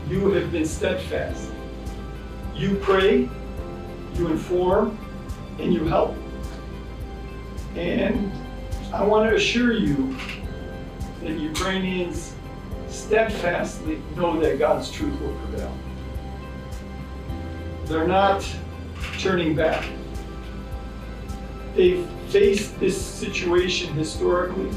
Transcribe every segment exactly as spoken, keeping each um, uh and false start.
you have been steadfast. You pray, you inform, and you help. And I want to assure you that Ukrainians steadfastly know that God's truth will prevail. They're not turning back. They've faced this situation historically.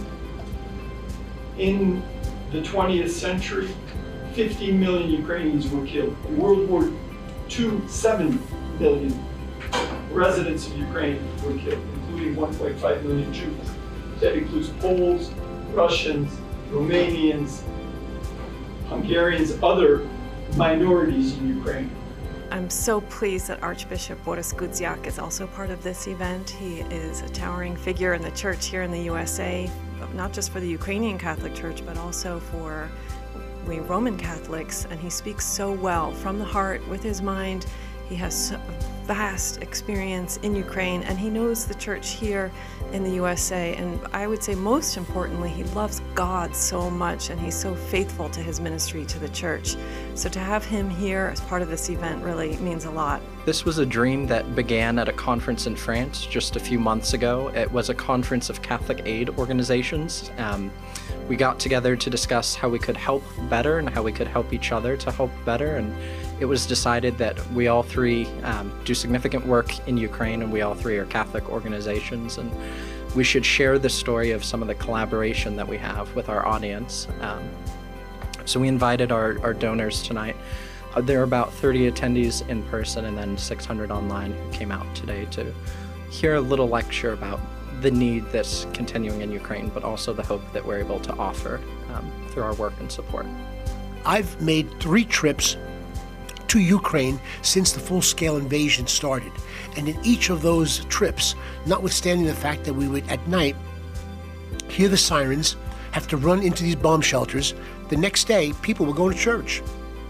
In the twentieth century, fifty million Ukrainians were killed. In World War Two, seven million residents of Ukraine were killed, including one point five million Jews. That includes Poles, Russians, Romanians, Hungarians, other minorities in Ukraine. I'm so pleased that Archbishop Boris Gudziak is also part of this event. He is a towering figure in the church here in the U S A, not just for the Ukrainian Catholic Church, but also for we Roman Catholics, and he speaks so well from the heart with his mind. He has so vast experience in Ukraine, and he knows the church here in the U S A, and I would say most importantly, he loves God so much, and he's so faithful to his ministry to the church. So to have him here as part of this event really means a lot. This was a dream that began at a conference in France just a few months ago. It was a conference of Catholic aid organizations. Um, we got together to discuss how we could help better and how we could help each other to help better, and it was decided that we all three um, do significant work in Ukraine, and we all three are Catholic organizations, and we should share the story of some of the collaboration that we have with our audience. Um, so we invited our, our donors tonight. Uh, there are about thirty attendees in person and then six hundred online who came out today to hear a little lecture about the need that's continuing in Ukraine, but also the hope that we're able to offer um, through our work and support. I've made three trips to Ukraine since the full-scale invasion started. And in each of those trips, notwithstanding the fact that we would at night hear the sirens, have to run into these bomb shelters, the next day people were going to church.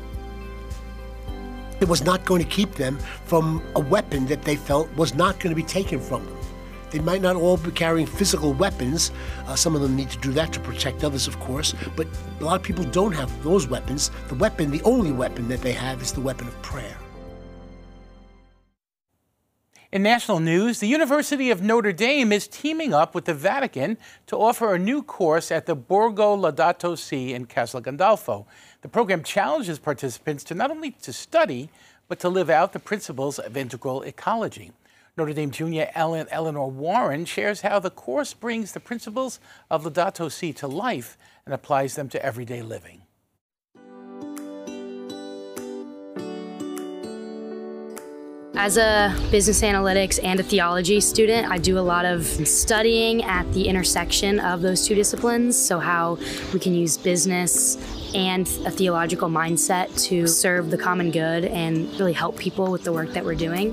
It was not going to keep them from a weapon that they felt was not going to be taken from them. They might not all be carrying physical weapons. Uh, some of them need to do that to protect others, of course, but a lot of people don't have those weapons. The weapon, the only weapon that they have is the weapon of prayer. In national news, the University of Notre Dame is teaming up with the Vatican to offer a new course at the Borgo Laudato Si in Castel Gandolfo. The program challenges participants to not only to study, but to live out the principles of integral ecology. Notre Dame junior Ellen, Eleanor Warren shares how the course brings the principles of Laudato Si to life and applies them to everyday living. As a business analytics and a theology student, I do a lot of studying at the intersection of those two disciplines, so how we can use business and a theological mindset to serve the common good and really help people with the work that we're doing.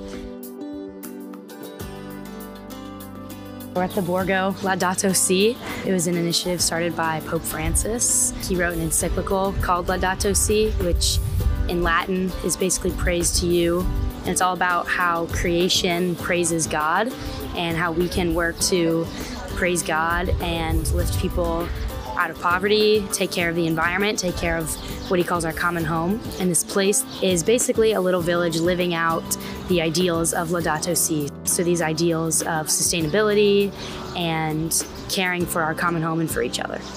We're at the Borgo Laudato Si. It was an initiative started by Pope Francis. He wrote an encyclical called Laudato Si, which in Latin is basically praise to you. And it's all about how creation praises God and how we can work to praise God and lift people out of poverty, take care of the environment, take care of what he calls our common home. And this place is basically a little village living out the ideals of Laudato Si. So these ideals of sustainability and caring for our common home and for each other.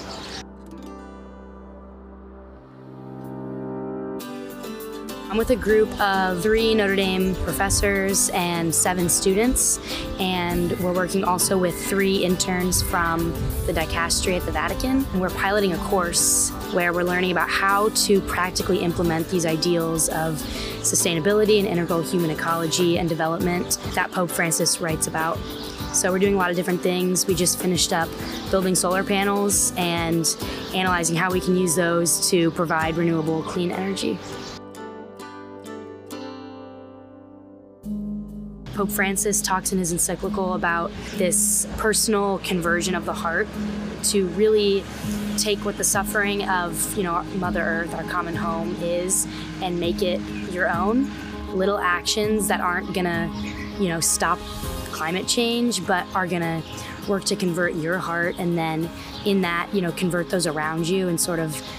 I'm with a group of three Notre Dame professors and seven students, and we're working also with three interns from the dicastery at the Vatican. And we're piloting a course where we're learning about how to practically implement these ideals of sustainability and integral human ecology and development that Pope Francis writes about. So we're doing a lot of different things. We just finished up building solar panels and analyzing how we can use those to provide renewable, clean energy. Pope Francis talks in his encyclical about this personal conversion of the heart to really take what the suffering of, you know, Mother Earth, our common home, is and make it your own. Little actions that aren't gonna, you know, stop climate change, but are gonna work to convert your heart, and then in that, you know, convert those around you and sort of